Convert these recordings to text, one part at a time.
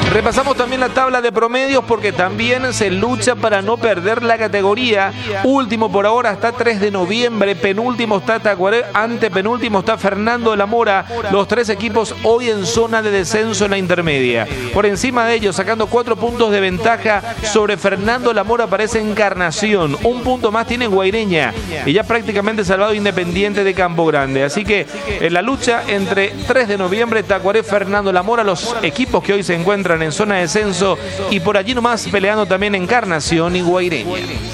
Repasamos también la tabla de promedios porque también se lucha para no perder la categoría. Último por ahora está 3 de noviembre, penúltimo está Tacuaré, antepenúltimo está Fernando de la Mora. Los tres equipos hoy en zona de descenso en la intermedia. Por encima de ellos, sacando 4 puntos de ventaja sobre Fernando de la Mora, aparece Encarnación. Un punto más tiene Guaireña y ya prácticamente salvado Independiente de Campo Grande. Así que en la lucha entre 3 de noviembre, Tacuaré, Fernando de la Mora, los equipos que hoy se encuentran en zona de descenso, y por allí nomás peleando también Encarnación y Guaireña.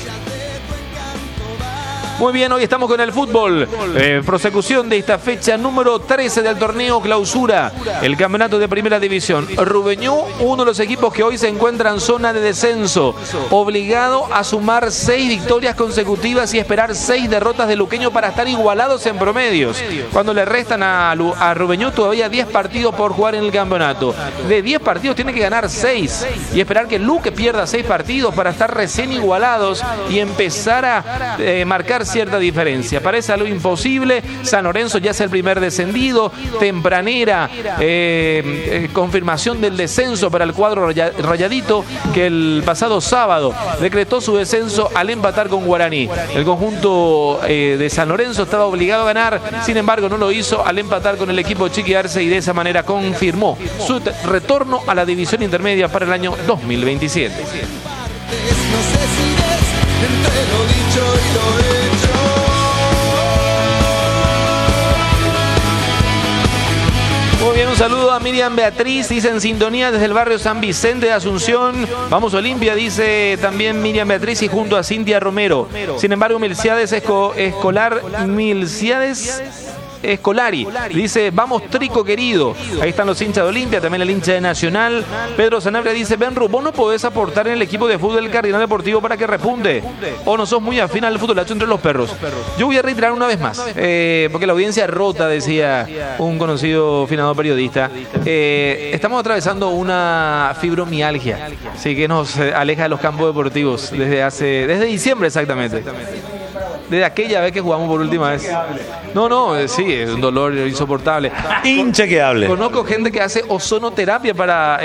Muy bien, hoy estamos con el fútbol. Prosecución de esta fecha número 13 del torneo clausura, el campeonato de primera división. Rubeñú, uno de los equipos que hoy se encuentra en zona de descenso, obligado a sumar 6 victorias consecutivas y esperar 6 derrotas de Luqueño para estar igualados en promedios. Cuando le restan a Rubeñú todavía 10 partidos por jugar en el campeonato. De 10 partidos tiene que ganar 6 y esperar que Luque pierda 6 partidos para estar recién igualados y empezar a marcar cierta diferencia. Parece algo imposible. San Lorenzo ya es el primer descendido. Tempranera confirmación del descenso para el cuadro rayadito, que el pasado sábado decretó su descenso al empatar con Guaraní. El conjunto de San Lorenzo estaba obligado a ganar, sin embargo no lo hizo al empatar con el equipo Chiqui Arce y de esa manera confirmó su retorno a la división intermedia para el año 2027. Muy bien, un saludo a Miriam Beatriz, dice en sintonía desde el barrio San Vicente de Asunción. Vamos Olimpia, dice también Miriam Beatriz, y junto a Cintia Romero. Sin embargo, Escolari dice: vamos Trico querido. Ahí están los hinchas de Olimpia, también el hincha de Nacional. Pedro Sanabria dice: Benru, vos no podés aportar en el equipo de fútbol del Cardinal Deportivo para que repunte, o no sos muy afín al futbolacho entre los perros. Yo voy a reiterar una vez más, porque la audiencia rota, decía un conocido finado periodista. Estamos atravesando una fibromialgia, sí, que nos aleja de los campos deportivos desde diciembre exactamente. Desde aquella vez que jugamos por última vez. Sí, es un dolor insoportable. Inchequeable. Conozco gente que hace ozonoterapia para...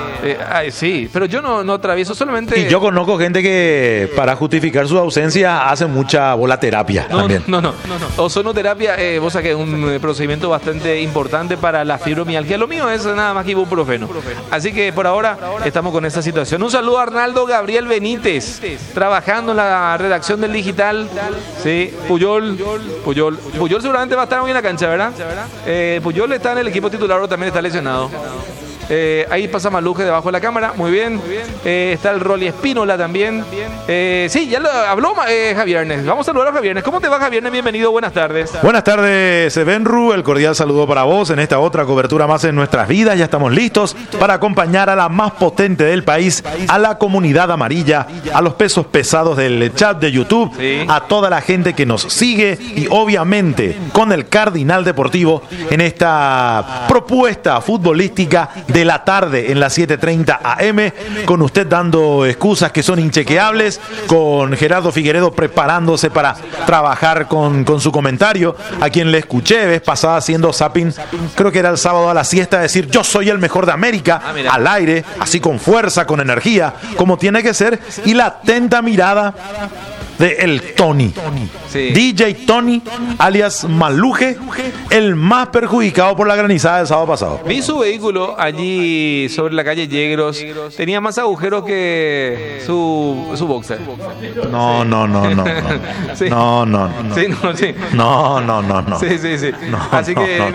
sí, pero yo no atravieso solamente... Y yo conozco gente que para justificar su ausencia hace mucha volaterapia también. No. Ozonoterapia, vos sabés que es un procedimiento bastante importante para la fibromialgia. Lo mío es nada más que ibuprofeno. Así que por ahora estamos con esta situación. Un saludo a Arnaldo Gabriel Benítez, trabajando en la redacción del Digital. Sí, Puyol seguramente va a estar hoy en la cancha, ¿verdad? Puyol está en el equipo titular, o también está lesionado. Ahí pasa Maluje debajo de la cámara, muy bien. Está el Rolly Espínola también. Sí, ya lo habló Javier Ernest. Vamos a saludar a Javier Ernest. ¿Cómo te va, Javier Ernest? Bienvenido, buenas tardes. Buenas tardes, Benru. El cordial saludo para vos en esta otra cobertura más en nuestras vidas. Ya estamos listos para acompañar a la más potente del país, a la comunidad amarilla, a los pesos pesados del chat de YouTube, sí, a toda la gente que nos sigue y obviamente con el Cardinal Deportivo en esta propuesta futbolística de la tarde en las 7:30 AM, con usted dando excusas que son inchequeables, con Gerardo Figueredo preparándose para trabajar con su comentario, a quien le escuché vez pasada haciendo zapping, creo que era el sábado a la siesta, decir: yo soy el mejor de América, al aire, así con fuerza, con energía, como tiene que ser, y la atenta mirada de el Tony, sí, DJ Tony, alias Maluje, el más perjudicado por la granizada del sábado pasado. Vi su vehículo allí sobre la calle Yegros, tenía más agujeros que su boxer. No. Sí. No. Sí. No. Sí. Así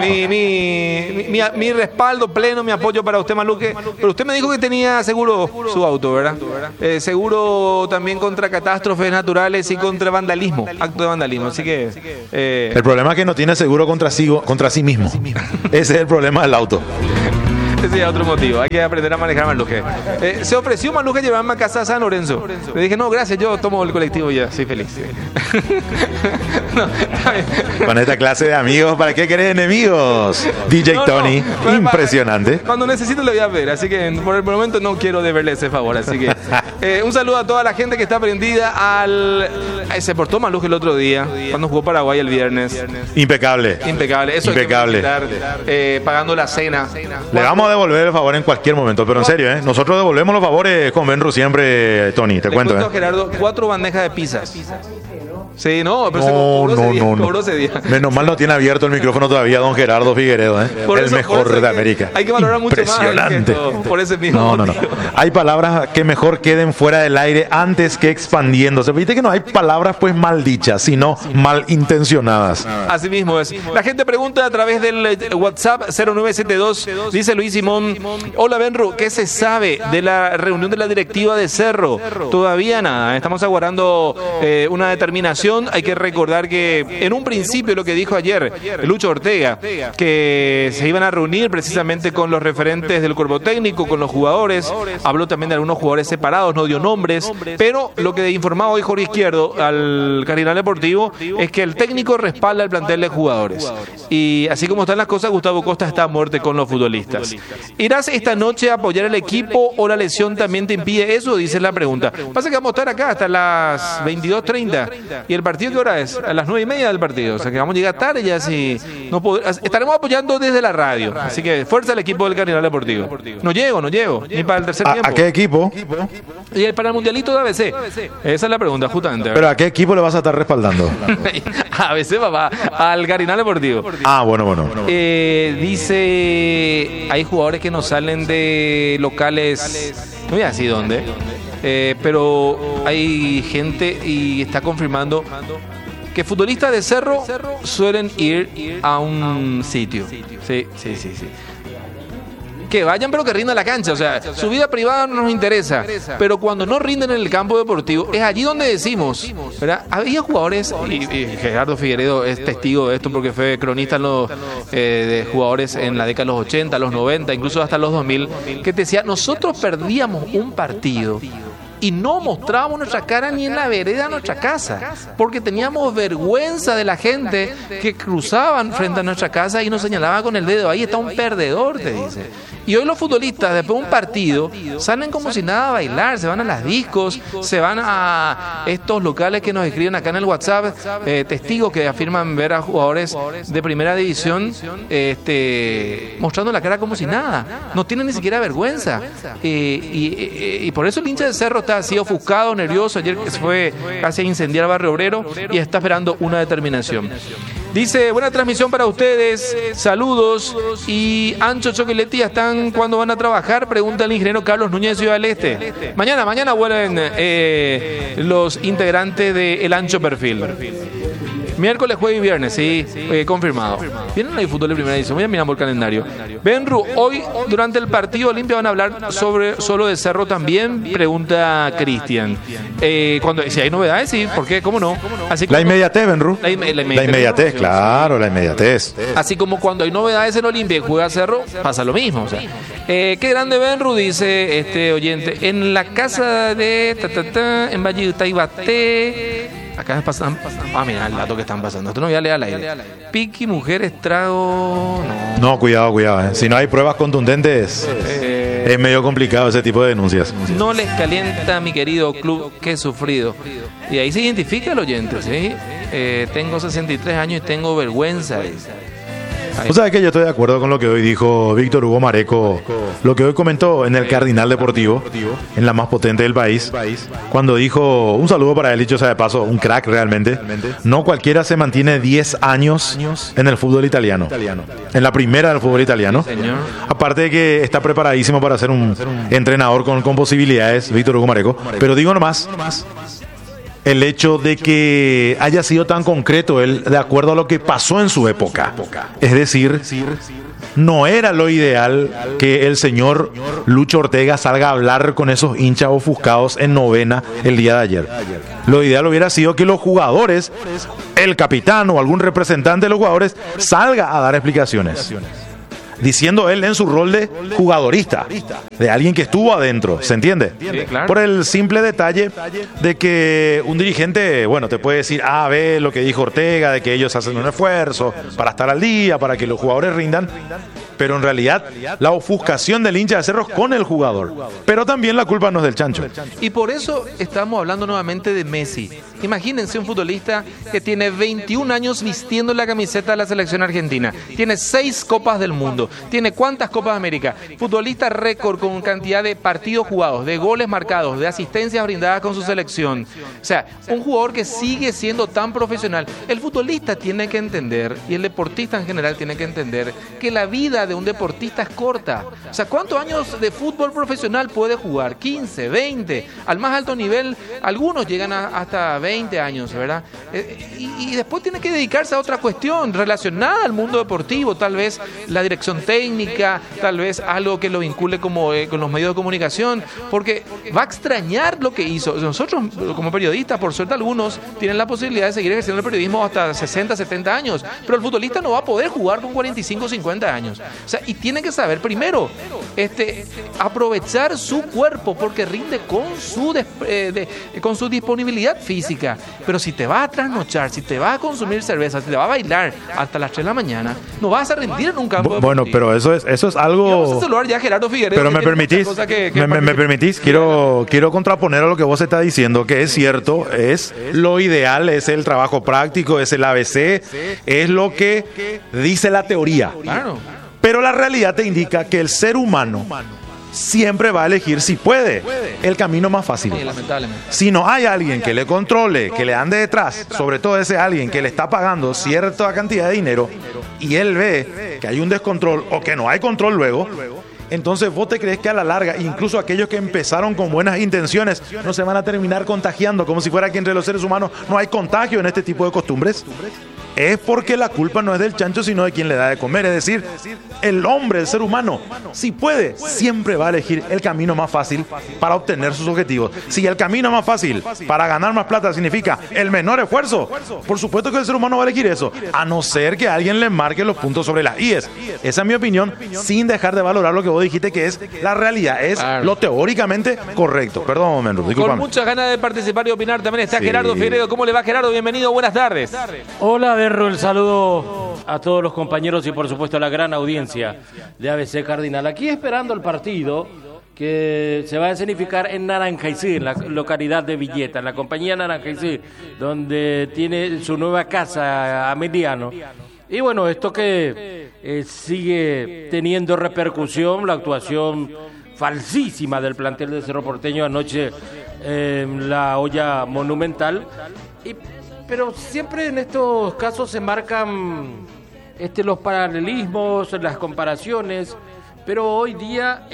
que mi respaldo pleno, mi apoyo para usted, Maluje. Pero usted me dijo que tenía seguro su auto, ¿verdad? Seguro también contra catástrofes naturales y contra vandalismo, acto de vandalismo. Así que el problema es que no tiene seguro contra sí mismo. Ese es el problema del auto. Ese es otro motivo, hay que aprender a manejar Maluje. Se ofreció Maluje llevarme a casa a San Lorenzo. Le dije: no, gracias, yo tomo el colectivo y ya, soy feliz. Con esta clase de amigos, ¿para qué querés enemigos? DJ Tony, impresionante. Cuando necesito le voy a ver, así que por el momento no quiero deberle ese favor. Así que un saludo a toda la gente que está prendida se portó Maluje el otro día, cuando jugó Paraguay el viernes. Impecable. Eso impecable. Hay que pagando la cena. Le vamos a devolver el favor en cualquier momento, pero en serio, nosotros devolvemos los favores con Benru siempre, Tony, te cuento. Gerardo, 4 bandejas de pizzas. Sí, no, pero cobró ese día. Menos mal no tiene abierto el micrófono todavía don Gerardo Figueredo, el mejor de América. Hay que valorar mucho más por ese mismo No. Hay palabras que mejor queden fuera del aire antes que expandiéndose. Viste que no hay palabras pues mal dichas, sino mal intencionadas. Así mismo es. La gente pregunta a través del WhatsApp 0972, dice Luis Simón: hola Benru, ¿qué se sabe de la reunión de la directiva de Cerro? Todavía nada, estamos aguardando una determinación. Hay que recordar que en un principio lo que dijo ayer Lucho Ortega, que se iban a reunir precisamente con los referentes del cuerpo técnico, con los jugadores, habló también de algunos jugadores separados, no dio nombres, pero lo que informaba hoy Jorge Izquierdo al Cardinal Deportivo es que el técnico respalda el plantel de jugadores. Y así como están las cosas, Gustavo Costa está a muerte con los futbolistas. ¿Irás esta noche a apoyar al equipo o la lesión también te impide eso? Dice la pregunta. Pasa que vamos a estar acá hasta las 22:30. ¿Y el partido qué hora es? A las 9:30 del partido. O sea que vamos a llegar tarde ya si no estaremos apoyando desde la radio. Así que fuerza al equipo del Cardinal Deportivo. No llego. Ni para el tercer tiempo. ¿A qué equipo? Y para el Mundialito de ABC. Esa es la pregunta, justamente. ¿Pero a qué equipo le vas a estar respaldando? ABC, papá. Al Cardinal Deportivo. Bueno. Dice, hay jugadores que no salen de locales, no voy a decir dónde, pero hay gente y está confirmando que futbolistas de Cerro suelen ir a un sitio. Sí. Que vayan pero que rindan la cancha, o sea, su vida privada no nos interesa, pero cuando no rinden en el campo deportivo, es allí donde decimos, ¿verdad? Había jugadores, y Gerardo Figueredo es testigo de esto porque fue cronista de jugadores en la década de los 80, los 90, incluso hasta los 2000, que te decía, nosotros perdíamos un partido y no mostrábamos nuestra cara ni en la vereda de nuestra casa, porque teníamos vergüenza de la gente que cruzaban frente a nuestra casa y nos señalaba con el dedo, ahí está un perdedor, te dice. Y hoy los futbolistas, después de un partido, salen como si nada a bailar, se van a las discos, se van a estos locales que nos escriben acá en el WhatsApp, testigos que afirman ver a jugadores de primera división mostrando la cara como si nada, no tienen ni siquiera vergüenza. Y por eso el hincha de Cerro está así ofuscado, nervioso. Ayer se fue casi a incendiar Barrio Obrero y está esperando una determinación. Dice, buena transmisión para ustedes, saludos. Y Ancho Choqueletti, ¿están cuándo van a trabajar? Pregunta el ingeniero Carlos Núñez de Ciudad del Este. Mañana vuelven los integrantes de El Ancho Perfil. Miércoles, jueves y viernes, sí, confirmado. ¿Vienen al fútbol de primera edición? Voy a mirar por el calendario. Benru, hoy durante el partido Olimpia van a hablar solo de Cerro también, pregunta Cristian. Si hay novedades, sí, ¿por qué? ¿Cómo no? Así como la inmediatez, Benru. La inmediatez, claro, la inmediatez. Así como cuando hay novedades en Olimpia y juega Cerro, pasa lo mismo. O sea. Qué grande Benru, dice este oyente. En la casa de en Valle de Taibaté. Acá pasan. Mira el dato que están pasando. Esto no voy a leer al aire. Piqui, mujer, estrago. No, cuidado. Si no hay pruebas contundentes, es medio complicado ese tipo de denuncias. No les calienta, mi querido club, que he sufrido. Y ahí se identifica el oyente, ¿sí? Tengo 63 años y tengo vergüenza. O sea que yo estoy de acuerdo con lo que hoy dijo Víctor Hugo Mareco, lo que hoy comentó en el Cardinal Deportivo, en la más potente del país, cuando dijo, un saludo para él, dicho sea de paso, un crack realmente, no cualquiera se mantiene 10 años en el fútbol italiano, en la primera del fútbol italiano, aparte de que está preparadísimo para ser un entrenador con posibilidades, Víctor Hugo Mareco, pero digo nomás, el hecho de que haya sido tan concreto él de acuerdo a lo que pasó en su época. Es decir, no era lo ideal que el señor Lucho Ortega salga a hablar con esos hinchas ofuscados en novena el día de ayer. Lo ideal hubiera sido que los jugadores, el capitán o algún representante de los jugadores salga a dar explicaciones. Diciendo él en su rol de jugadorista, de alguien que estuvo adentro, ¿se entiende? Sí, claro. Por el simple detalle de que un dirigente, bueno, te puede decir A, B, lo que dijo Ortega, de que ellos hacen un esfuerzo para estar al día, para que los jugadores rindan, pero en realidad la ofuscación del hincha de Cerro con el jugador, pero también la culpa no es del chancho. Y por eso estamos hablando nuevamente de Messi. Imagínense un futbolista que tiene 21 años vistiendo la camiseta de la selección argentina. Tiene 6 Copas del Mundo. Tiene ¿cuántas Copas de América? Futbolista récord con cantidad de partidos jugados, de goles marcados, de asistencias brindadas con su selección. O sea, un jugador que sigue siendo tan profesional. El futbolista tiene que entender, y el deportista en general tiene que entender, que la vida de un deportista es corta. O sea, ¿cuántos años de fútbol profesional puede jugar? 15, 20. Al más alto nivel, algunos llegan hasta 20 años, ¿verdad? Y después tiene que dedicarse a otra cuestión relacionada al mundo deportivo, tal vez la dirección técnica, tal vez algo que lo vincule como, con los medios de comunicación, porque va a extrañar lo que hizo. Nosotros, como periodistas, por suerte algunos tienen la posibilidad de seguir ejerciendo el periodismo hasta 60, 70 años, pero el futbolista no va a poder jugar con 45, 50 años. O sea, y tiene que saber primero aprovechar su cuerpo, porque rinde con su disponibilidad física. Pero si te vas a trasnochar, si te vas a consumir cerveza, si te vas a bailar hasta las 3 de la mañana, no vas a rendir en un campo deportivo. Bueno, pero eso es algo... Y vamos a saludar ya a Gerardo Figueres. Pero me permitís, quiero contraponer a lo que vos estás diciendo, que es cierto, es lo ideal, es el trabajo práctico, es el ABC, es lo que dice la teoría. Claro. Pero la realidad te indica que el ser humano siempre va a elegir, si puede, el camino más fácil. Sí, lamentablemente. Si no hay alguien que le controle, que le ande detrás, sobre todo ese alguien que le está pagando cierta cantidad de dinero, y él ve que hay un descontrol o que no hay control luego, entonces vos te crees que a la larga, incluso aquellos que empezaron con buenas intenciones, no se van a terminar contagiando, como si fuera que entre los seres humanos no hay contagio en este tipo de costumbres. Es porque la culpa no es del chancho, sino de quien le da de comer. Es decir, el hombre, el ser humano, si puede, siempre va a elegir el camino más fácil para obtener sus objetivos. Si el camino más fácil para ganar más plata significa el menor esfuerzo, por supuesto que el ser humano va a elegir eso, a no ser que alguien le marque los puntos sobre las IES. Esa es mi opinión, sin dejar de valorar lo que vos dijiste, que es la realidad, es lo teóricamente correcto. Perdón, Menru, discúlpame. Con muchas ganas de participar y opinar también está Gerardo Figueredo. ¿Cómo le va, Gerardo? Bienvenido, buenas tardes. Hola, Berro, el saludo a todos los compañeros y por supuesto a la gran audiencia de ABC Cardinal. Aquí esperando el partido que se va a escenificar en Naranjaicí, en la localidad de Villeta, en la compañía Naranjaicí, donde tiene su nueva casa Ameliano. Y bueno, esto que sigue teniendo repercusión, la actuación falsísima del plantel de Cerro Porteño anoche en la olla monumental. Pero siempre en estos casos se marcan los paralelismos, las comparaciones, pero hoy día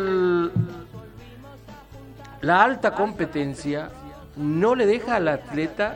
la alta competencia no le deja al atleta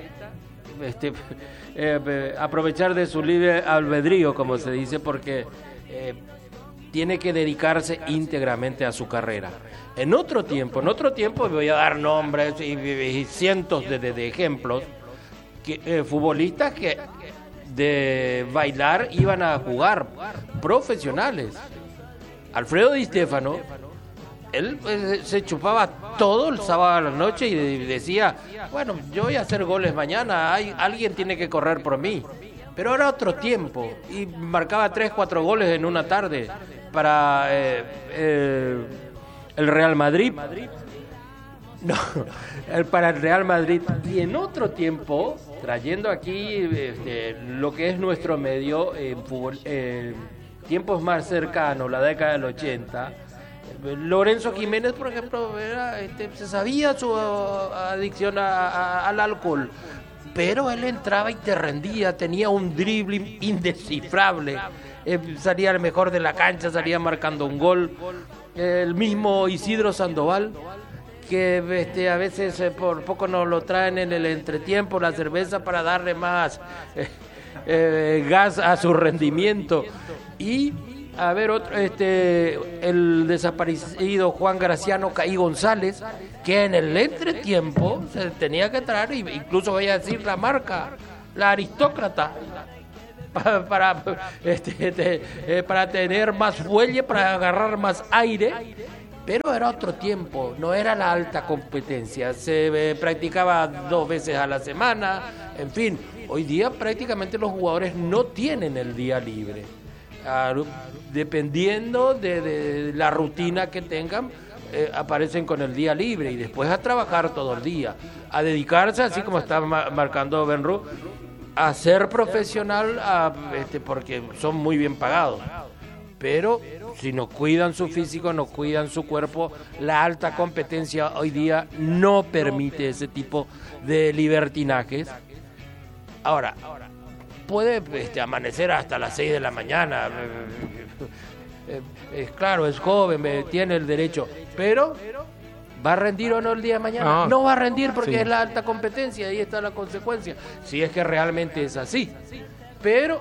aprovechar de su libre albedrío, como se dice, porque tiene que dedicarse íntegramente a su carrera. En otro tiempo, voy a dar nombres y cientos de ejemplos, futbolistas que de bailar iban a jugar, profesionales. Alfredo Di Stéfano, él se chupaba todo el sábado a la noche y decía, bueno, yo voy a hacer goles mañana, alguien tiene que correr por mí. Pero era otro tiempo y marcaba 3, 4 goles en una tarde para el Real Madrid. No, para el Real Madrid. Y en otro tiempo, trayendo aquí lo que es nuestro medio, fútbol, tiempos más cercanos, la década del 80, Lorenzo Jiménez, por ejemplo, se sabía su adicción al alcohol, pero él entraba y te rendía, tenía un dribbling indescifrable, salía el mejor de la cancha, salía marcando un gol. El mismo Isidro Sandoval, que a veces por poco nos lo traen en el entretiempo, la cerveza, para darle más gas a su rendimiento. Y a ver, el desaparecido Juan Graciano Caí González, que en el entretiempo se tenía que traer, incluso voy a decir la marca, la Aristócrata, para tener más fuelle, para agarrar más aire. Pero era otro tiempo, no era la alta competencia, se practicaba 2 veces a la semana, en fin, hoy día prácticamente los jugadores no tienen el día libre, dependiendo de la rutina que tengan, aparecen con el día libre y después a trabajar todo el día, a dedicarse, así como está marcando Benru, a ser profesional, porque son muy bien pagados. Pero si no cuidan su físico, no cuidan su cuerpo, la alta competencia hoy día no permite ese tipo de libertinajes. Ahora, puede amanecer hasta las 6 de la mañana. Claro, es joven, tiene el derecho, pero ¿va a rendir o no el día de mañana? No va a rendir porque es la alta competencia, ahí está la consecuencia, si es que realmente es así. Pero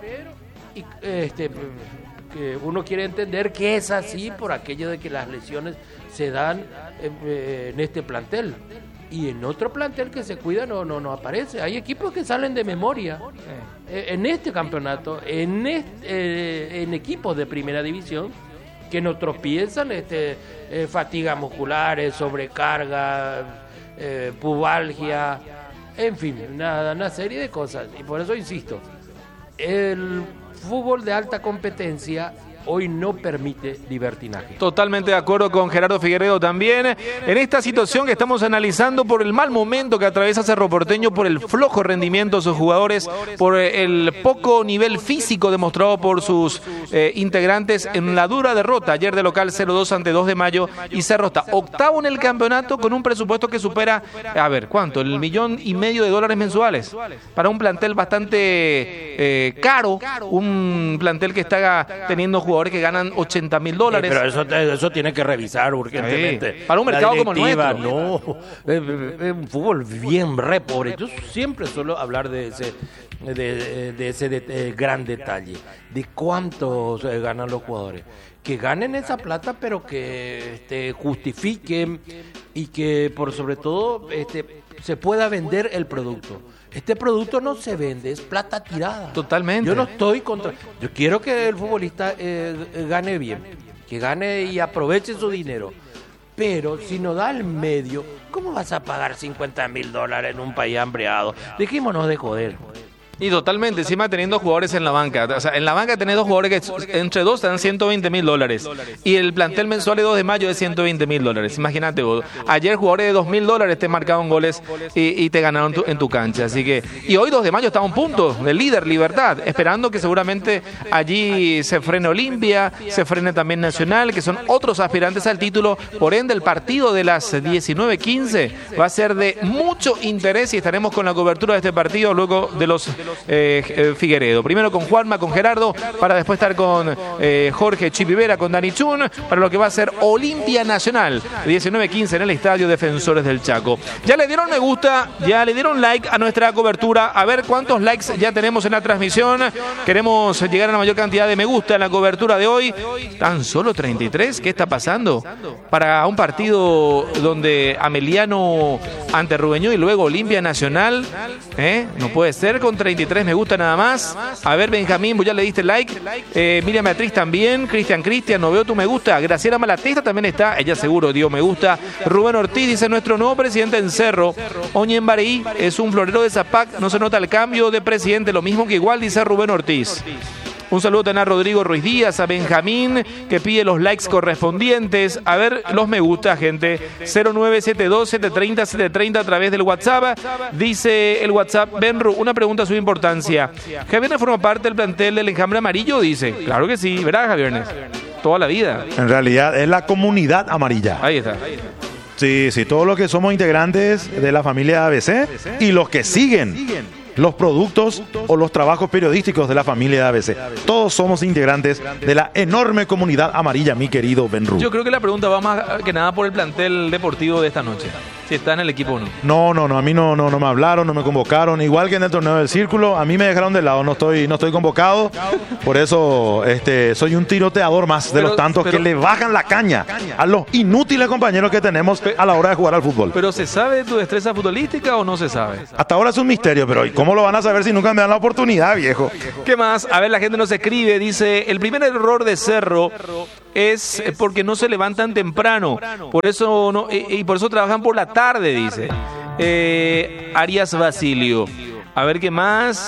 que uno quiere entender que es así por aquello de que las lesiones se dan en este plantel. Y en otro plantel que se cuida no aparece. Hay equipos que salen de memoria. En este campeonato, en equipos de primera división, que no tropiezan, fatiga musculares, sobrecarga, pubalgia, en fin, una serie de cosas. Y por eso insisto, el fútbol de alta competencia hoy no permite libertinaje. Totalmente de acuerdo con Gerardo Figueredo también. En esta situación que estamos analizando por el mal momento que atraviesa Cerro Porteño, por el flojo rendimiento de sus jugadores, por el poco nivel físico demostrado por sus integrantes en la dura derrota ayer de local 0-2 ante 2 de Mayo, y Cerro está octavo en el campeonato con un presupuesto que supera, ¿cuánto? El $1,500,000 mensuales. Para un plantel bastante caro, un plantel que está teniendo jugadores que ganan $80,000. Pero eso tiene que revisar urgentemente. Para un mercado como el nuestro. No, es un fútbol bien re pobre. Yo siempre suelo hablar de ese gran detalle, de cuánto ganan los jugadores. Que ganen esa plata, pero que justifiquen y que por sobre todo se pueda vender el producto. Este producto no se vende, es plata tirada. Totalmente. Yo no estoy contra. Yo quiero que el futbolista gane bien, que gane y aproveche su dinero. Pero si no da el medio, ¿cómo vas a pagar $50,000 en un país hambreado? Dejémonos de joder. Y totalmente, encima teniendo jugadores en la banca. O sea, en la banca tenés dos jugadores que entre dos te dan $120,000. Y el plantel mensual de 2 de Mayo es $120,000. Imagínate vos. Ayer jugadores de $2,000 te marcaron goles y te ganaron en tu cancha. Así que, y hoy 2 de Mayo está a un punto del líder, Libertad, esperando que seguramente allí se frene Olimpia, se frene también Nacional, que son otros aspirantes al título. Por ende, el partido de las 19:15 va a ser de mucho interés y estaremos con la cobertura de este partido luego de los Figueredo. Primero con Juanma, con Gerardo, para después estar con Jorge Chipivera, con Dani Chun, para lo que va a ser Olimpia Nacional, 19:15 en el Estadio Defensores del Chaco. Ya le dieron me gusta, ya le dieron like a nuestra cobertura. A ver cuántos likes ya tenemos en la transmisión. Queremos llegar a la mayor cantidad de me gusta en la cobertura de hoy. Tan solo 33. ¿Qué está pasando? Para un partido donde Ameliano ante Rubeñó y luego Olimpia Nacional, no puede ser con 33 me gusta nada más. A ver, Benjamín, vos ya le diste like. Miriam Beatriz también. Cristian, no veo tu me gusta. Graciela Malatesta también está. Ella seguro dio me gusta. Rubén Ortiz dice: nuestro nuevo presidente en Cerro, Oñembareí, es un florero de Zapac. No se nota el cambio de presidente. Lo mismo que igual dice Rubén Ortiz. Un saludo también a Rodrigo Ruiz Díaz, a Benjamín, que pide los likes correspondientes. A ver los me gusta, gente. 0972-730-730 a través del WhatsApp. Dice el WhatsApp: Benru, una pregunta de su importancia. ¿Javiernes forma parte del plantel del Enjambre Amarillo? Dice. Claro que sí, ¿verdad, Javiernes? Toda la vida. En realidad es la comunidad amarilla. Ahí está. Sí, todos los que somos integrantes de la familia ABC y los que siguen los productos o los trabajos periodísticos de la familia de ABC. Todos somos integrantes de la enorme comunidad amarilla, mi querido Benru. Yo creo que la pregunta va más que nada por el plantel deportivo de esta noche. Si está en el equipo o no. No, a mí no me hablaron, no me convocaron. Igual que en el torneo del Círculo, a mí me dejaron de lado, no estoy convocado. Por eso soy un tiroteador más de los tantos que le bajan la caña a los inútiles compañeros que tenemos a la hora de jugar al fútbol. ¿Pero se sabe tu destreza futbolística o no se sabe? Hasta ahora es un misterio, pero ¿cómo lo van a saber si nunca me dan la oportunidad, viejo? ¿Qué más? A ver, la gente nos escribe, dice: el primer error de Cerro es porque no se levantan temprano, por eso no, y por eso trabajan por la tarde, dice Arias Basilio. A ver qué más.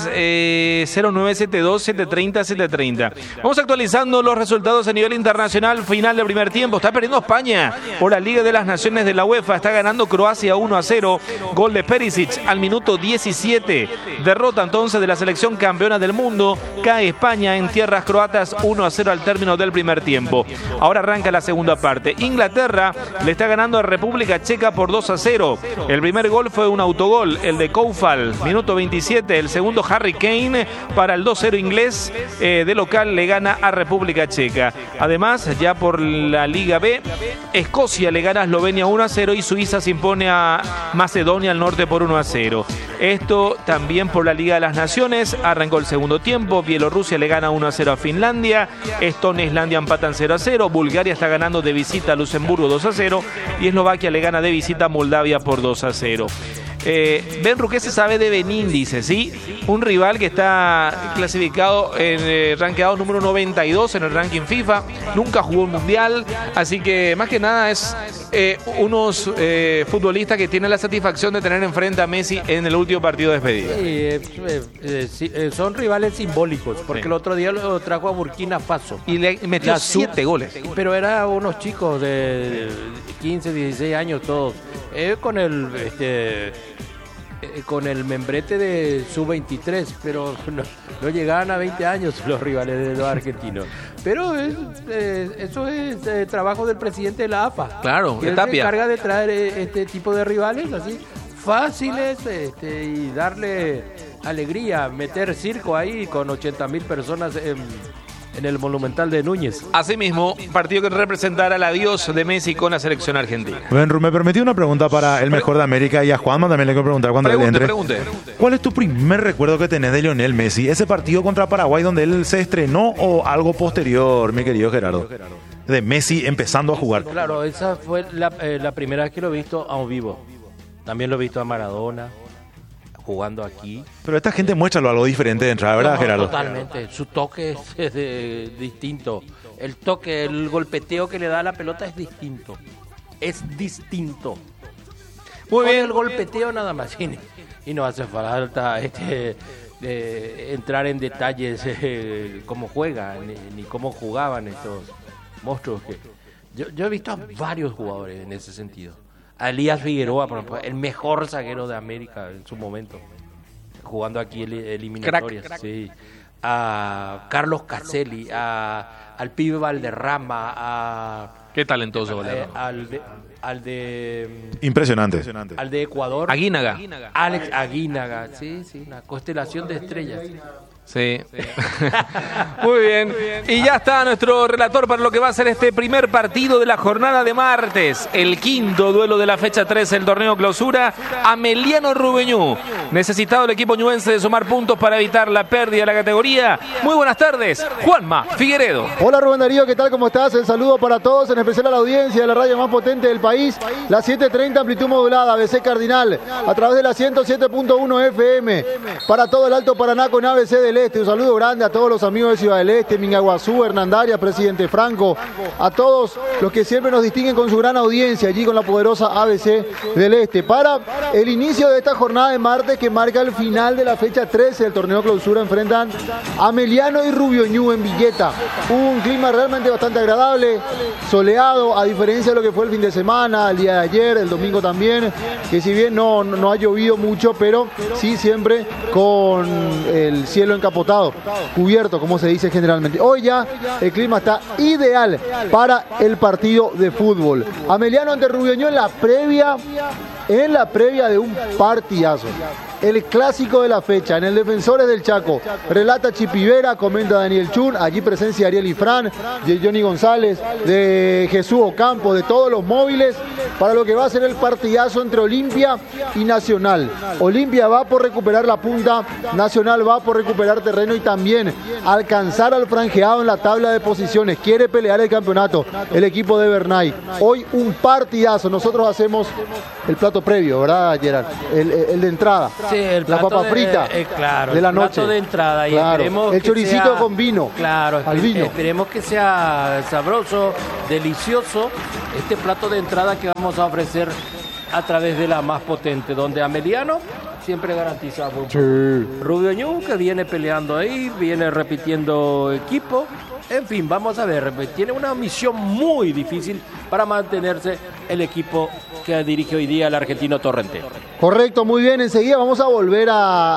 0972-730-730. Vamos actualizando los resultados a nivel internacional. Final del primer tiempo. Está perdiendo España por la Liga de las Naciones de la UEFA. Está ganando Croacia 1-0. Gol de Perisic al minuto 17. Derrota entonces de la selección campeona del mundo. Cae España en tierras croatas 1-0 al término del primer tiempo. Ahora arranca la segunda parte. Inglaterra le está ganando a República Checa por 2-0. El primer gol fue un autogol, el de Koufal, minuto 27. El segundo Harry Kane para el 2-0 inglés. De local le gana a República Checa. Además, ya por la Liga B, Escocia le gana a Eslovenia 1-0 y Suiza se impone a Macedonia al Norte por 1-0. Esto también por la Liga de las Naciones. Arrancó el segundo tiempo. Bielorrusia le gana 1-0 a Finlandia. Estonia e Islandia empatan 0-0. Bulgaria está ganando de visita a Luxemburgo 2-0. Y Eslovaquia le gana de visita a Moldavia por 2-0. Benru, ¿qué se sabe de Benín? Dice, ¿sí? Un rival que está clasificado en rankeado número 92 en el ranking FIFA. Nunca jugó un mundial. Así que más que nada es unos futbolistas que tienen la satisfacción de tener enfrente a Messi en el último partido de despedida. Sí, son rivales simbólicos. Porque el otro día lo trajo a Burkina Faso. Y le metió 7 goles. Pero eran unos chicos de 15, 16 años todos. Con el membrete de sub-23, pero no llegaban a 20 años los rivales de los argentinos. Pero eso es trabajo del presidente de la AFA. Claro, que él se encarga de traer este tipo de rivales así fáciles y darle alegría, meter circo ahí con 80.000 personas en el Monumental de Núñez. Asimismo, partido que representará el adiós de Messi con la selección argentina. Benru, me permitió una pregunta para el mejor de América y a Juanma también le quiero preguntar cuando él entre. Pregunte. ¿Cuál es tu primer recuerdo que tenés de Lionel Messi? ¿Ese partido contra Paraguay donde él se estrenó o algo posterior, mi querido Gerardo? De Messi empezando a jugar. Claro, esa fue la primera vez que lo he visto a vivo. También lo he visto a Maradona jugando aquí. Pero esta gente muestra algo diferente de entrada, ¿verdad, Gerardo? Totalmente. Su toque es distinto. El toque, el golpeteo que le da a la pelota es distinto. Es distinto. Muy bien. El golpeteo nada más. Y no hace falta entrar en detalles cómo juegan ni cómo jugaban estos monstruos. Yo he visto a varios jugadores en ese sentido. A Elías Figueroa, por ejemplo, el mejor zaguero de América en su momento, jugando aquí eliminatorias. Sí. A Carlos Caselli, al pibe Valderrama, Qué talentoso, al de Impresionante. Al de Ecuador. Aguínaga. Alex Aguínaga, sí, una constelación de estrellas. Sí. Muy bien. Y ya está nuestro relator para lo que va a ser este primer partido de la jornada de martes. El quinto duelo de la fecha 3 del torneo clausura. Ameliano Rubeñú. Necesitado el equipo ñuense de sumar puntos para evitar la pérdida de la categoría. Muy buenas tardes, Juanma Figueredo. Hola Rubén Darío, ¿qué tal? ¿Cómo estás? El saludo para todos, en especial a la audiencia de la radio más potente del país. La 730 amplitud modulada, ABC Cardinal, a través de la 107.1 FM. Para todo el Alto Paraná con ABC del Este. Un saludo grande a todos los amigos de Ciudad del Este, Mingaguazú, Hernandarias, Presidente Franco, a todos los que siempre nos distinguen con su gran audiencia allí con la poderosa ABC del Este. Para el inicio de esta jornada de martes que marca el final de la fecha 13 del torneo clausura, enfrentan Ameliano y Rubeñú en Villeta. Un clima realmente bastante agradable, soleado, a diferencia de lo que fue el fin de semana, el día de ayer, el domingo también, que si bien no ha llovido mucho, pero sí siempre con el cielo encapotado, cubierto, como se dice generalmente. Hoy ya el clima está ideal para el partido de fútbol. Ameliano ante Rubeñú en la previa de un partidazo. El clásico de la fecha, en el Defensores del Chaco, relata Chipivera, comenta Daniel Chun, allí presencia Ariel Ifrán, de Johnny González, de Jesús Ocampo, de todos los móviles, para lo que va a ser el partidazo entre Olimpia y Nacional. Olimpia va por recuperar la punta, Nacional va por recuperar terreno y también alcanzar al franjeado en la tabla de posiciones. Quiere pelear el campeonato el equipo de Bernay. Hoy un partidazo, nosotros hacemos el plato previo, ¿verdad, Gerard? El de entrada. Sí, la papa frita claro, de la noche. El plato de entrada. Y claro, esperemos el choricito sea, con vino. Claro, al vino. Esperemos que sea sabroso, delicioso este plato de entrada que vamos a ofrecer a través de la más potente, donde Ameliano siempre garantiza muy poco. Rubio Ñu, que viene peleando ahí, viene repitiendo equipo. En fin, vamos a ver, tiene una misión muy difícil para mantenerse el equipo que dirige hoy día el argentino Torrente. Correcto, muy bien. Enseguida vamos a volver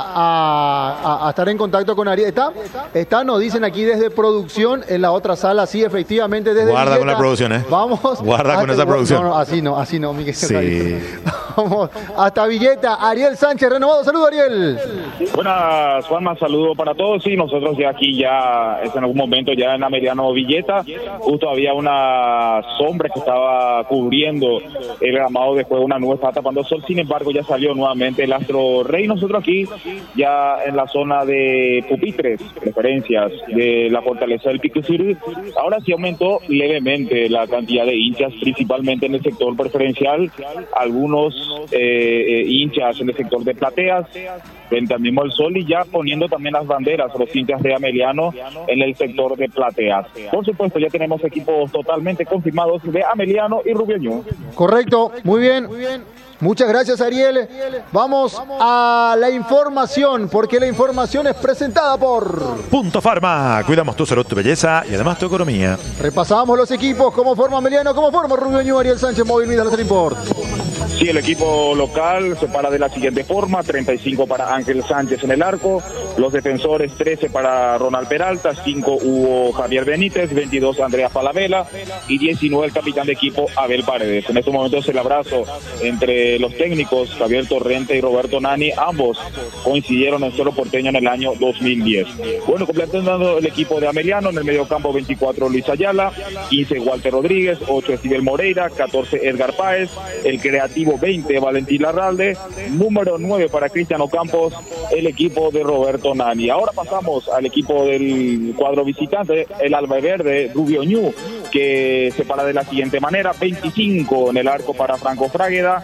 a estar en contacto con Ariel. ¿Está? Nos dicen aquí desde producción en la otra sala. Sí, efectivamente. Desde Guarda Villeta. Con la producción, ¿eh? Vamos. Guarda con esa producción. No, así no, Miguel. Sí. Vamos hasta Villeta. Ariel Sánchez, renovado. Saludos, Ariel. Buenas, Juanma, saludo para todos. Sí, nosotros ya aquí, en algún momento, ya en Ameliano Villeta, justo había una sombra que estaba cubriendo el gramado de juego, una nube estaba tapando el sol. Sin embargo, ya salió nuevamente el Astro Rey. Nosotros aquí, ya en la zona de pupitres, preferencias de la fortaleza del Pico Sur, ahora sí aumentó levemente la cantidad de hinchas, principalmente en el sector preferencial. Algunos hinchas en el sector de plateas, frente al mismo El Sol, y ya poniendo también las banderas, los hinchas de Ameliano en el sector de plateas. Por supuesto, ya tenemos equipos totalmente confirmados de Ameliano y Rubio Ñu. Correcto, muy bien. Muchas gracias, Ariel. Vamos a la información, porque la información es presentada por Punto Farma. Cuidamos tu salud, tu belleza y además tu economía. Repasamos los equipos, cómo forma Ameliano, cómo forma Rubio Ñu, Ariel Sánchez, Móvil Vida, Laser Import. Sí, el equipo local se para de la siguiente forma: 35 para Ángel Sánchez en el arco, los defensores 13 para Ronald Peralta, 5 Hugo Javier Benítez, 22 Andrea Falabella y 19 el capitán de equipo Abel Paredes. En estos momentos el abrazo entre los técnicos Javier Torrente y Roberto Nani, ambos coincidieron en Cerro Porteño en el año 2010. Bueno, completando el equipo de Ameliano, en el mediocampo 24 Luis Ayala, 15 Walter Rodríguez, 8 Estivel Moreira, 14 Edgar Páez, el creativo 20 Valentín Larralde, número 9 para Cristiano Campos, el equipo de Roberto Nani. Ahora pasamos al equipo del cuadro visitante, el albaverde Rubio Ñu, que se para de la siguiente manera: 25 en el arco para Franco Frágueda,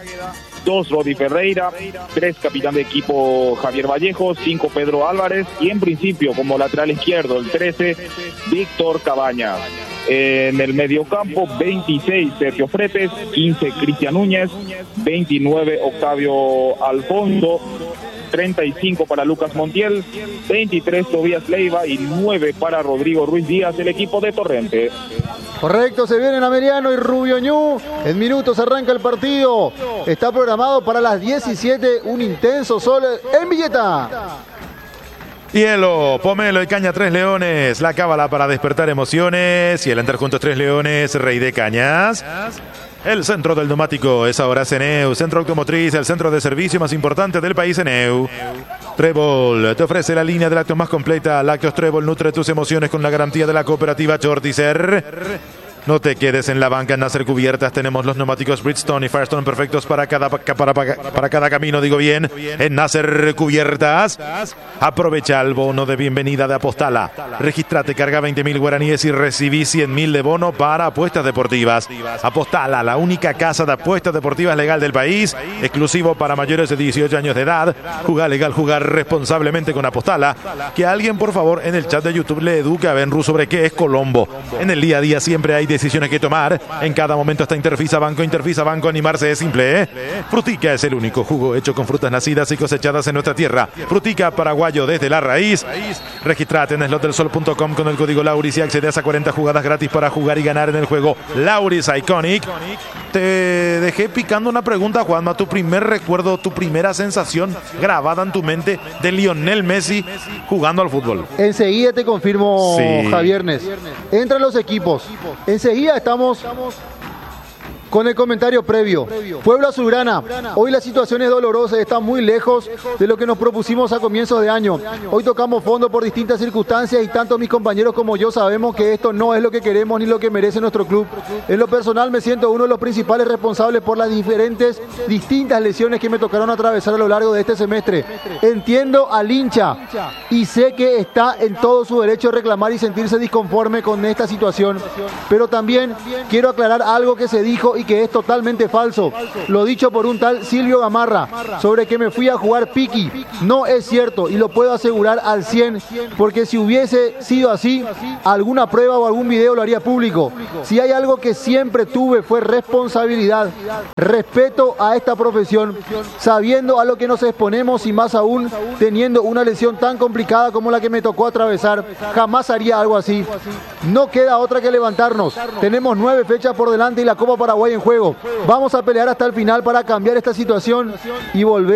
2 Rodi Ferreira, 3 capitán de equipo Javier Vallejo, 5 Pedro Álvarez y en principio como lateral izquierdo el 13 Víctor Cabañas. En el mediocampo 26 Sergio Fretes, 15 Cristian Núñez, 29 Octavio Alfonso, 35 para Lucas Montiel, 23 Tobías Leiva y 9 para Rodrigo Ruiz Díaz, el equipo de Torrente. Correcto, se vienen Ameliano y Rubio Ñu. En minutos arranca el partido. Está programado para las 17, un intenso sol en Villeta. Hielo, pomelo y caña Tres Leones, la cábala para despertar emociones. Y el enter juntos Tres Leones, Rey de Cañas. El centro del neumático es ahora CENEU, centro automotriz, el centro de servicio más importante del país, CENEU. Trébol te ofrece la línea de lácteos más completa. Lácteos Trébol nutre tus emociones con la garantía de la cooperativa Chortizer. No te quedes en la banca. En Nasser Cubiertas tenemos los neumáticos Bridgestone y Firestone perfectos para cada camino, digo bien. En Nasser Cubiertas, aprovecha el bono de bienvenida de Apostala. Regístrate, carga 20.000 guaraníes y recibí 100.000 de bono para apuestas deportivas. Apostala, la única casa de apuestas deportivas legal del país, exclusivo para mayores de 18 años de edad. Jugar legal, jugar responsablemente con Apostala. Que alguien, por favor, en el chat de YouTube le eduque a Benru sobre qué es Colombo. En el día a día siempre hay decisiones que tomar. En cada momento está Interfisa Banco, animarse es simple, ¿eh? Frutica es el único jugo hecho con frutas nacidas y cosechadas en nuestra tierra. Frutica paraguayo desde la raíz. Registrate en slotdelsol.com con el código Lauris y accedes a 40 jugadas gratis para jugar y ganar en el juego Lauris Iconic. Te dejé picando una pregunta, Juanma. Tu primer recuerdo, tu primera sensación grabada en tu mente de Lionel Messi jugando al fútbol. Enseguida te confirmo, Sí. Javiernes. Entran los equipos. Enseguida estamos con el comentario previo. Puebla Azulgrana. Hoy la situación es dolorosa y está muy lejos de lo que nos propusimos a comienzos de año. Hoy tocamos fondo por distintas circunstancias y tanto mis compañeros como yo sabemos que esto no es lo que queremos ni lo que merece nuestro club. En lo personal me siento uno de los principales responsables por las distintas lesiones que me tocaron atravesar a lo largo de este semestre. Entiendo al hincha y sé que está en todo su derecho de reclamar y sentirse disconforme con esta situación. Pero también quiero aclarar algo que se dijo y que es totalmente falso. Lo dicho por un tal Silvio Gamarra sobre que me fui a jugar piqui. No es cierto y lo puedo asegurar al 100 porque si hubiese sido así, alguna prueba o algún video lo haría público. Si hay algo que siempre tuve fue responsabilidad, respeto a esta profesión, sabiendo a lo que nos exponemos y más aún teniendo una lesión tan complicada como la que me tocó atravesar. Jamás haría algo así. No queda otra que levantarnos. Tenemos 9 fechas por delante y la Copa Paraguay en juego. Vamos a pelear hasta el final para cambiar esta situación y volver